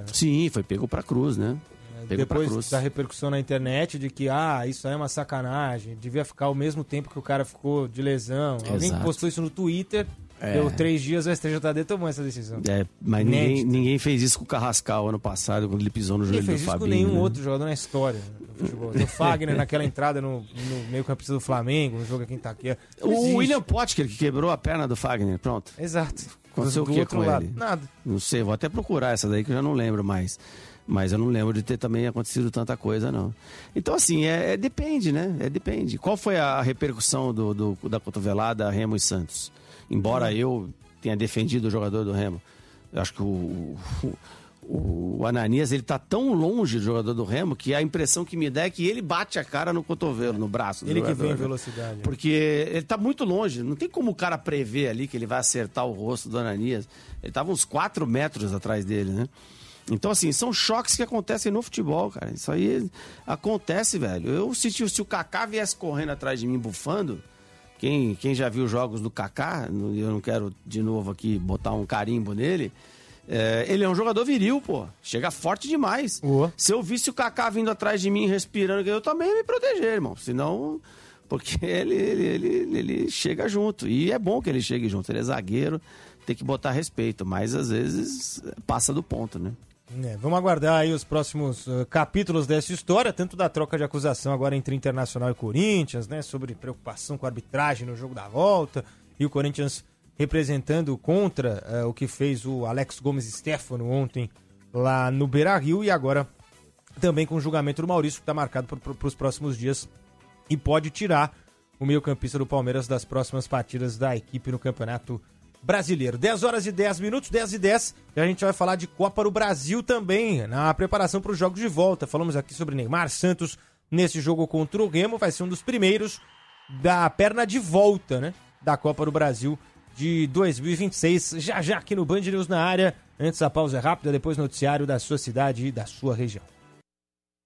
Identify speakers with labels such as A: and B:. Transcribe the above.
A: Sim, foi pego pra cruz, né?
B: Depois da repercussão na internet de que, isso aí é uma sacanagem, devia ficar o mesmo tempo que o cara ficou de lesão.
A: Exato.
B: Alguém postou isso no Twitter, deu 3 dias, o STJD tomou essa decisão.
A: Mas ninguém fez isso com o Carrascal ano passado, quando ele pisou no joelho do Fabinho.
B: Ninguém fez isso com nenhum outro jogador na história do futebol. O Fagner naquela entrada no meio-campista do Flamengo, no jogo aqui em Itaquera.
A: O William Potker, que quebrou a perna do Fagner, pronto.
B: Exato.
A: Aconteceu o que com ele?
B: Nada.
A: Não sei, vou até procurar essa daí que eu já não lembro mais. Mas eu não lembro de ter também acontecido tanta coisa, não. Então, assim, depende, né? Depende. Qual foi a repercussão da cotovelada Remo e Santos? Embora eu tenha defendido o jogador do Remo, eu acho que o Ananias, ele tá tão longe do jogador do Remo que a impressão que me dá é que ele bate a cara no cotovelo, no braço do jogador.
B: Ele que vem em velocidade.
A: Porque ele tá muito longe. Não tem como o cara prever ali que ele vai acertar o rosto do Ananias. Ele tava uns 4 metros atrás dele, né? Então, assim, são choques que acontecem no futebol, cara. Isso aí acontece, velho. Se o Kaká viesse correndo atrás de mim, bufando, quem já viu jogos do Kaká, eu não quero de novo aqui botar um carimbo nele, ele é um jogador viril, pô. Chega forte demais. Se eu visse o Kaká vindo atrás de mim, respirando, eu também ia me proteger, irmão. Senão, porque ele chega junto. E é bom que ele chegue junto. Ele é zagueiro, tem que botar respeito. Mas, às vezes, passa do ponto, né?
B: Vamos aguardar aí os próximos capítulos dessa história, tanto da troca de acusação agora entre Internacional e Corinthians, né, sobre preocupação com a arbitragem no jogo da volta, e o Corinthians representando contra o que fez o Alex Gomes Stefano ontem lá no Beira-Rio, e agora também com o julgamento do Maurício, que está marcado para os próximos dias e pode tirar o meio-campista do Palmeiras das próximas partidas da equipe no Campeonato Brasileiro. 10h10, 10h10, e a gente vai falar de Copa do Brasil também, na preparação para os jogos de volta. Falamos aqui sobre Neymar Santos nesse jogo contra o Remo, vai ser um dos primeiros da perna de volta, né, da Copa do Brasil de 2026, já aqui no Band News na área. Antes a pausa rápida, depois noticiário da sua cidade e da sua região.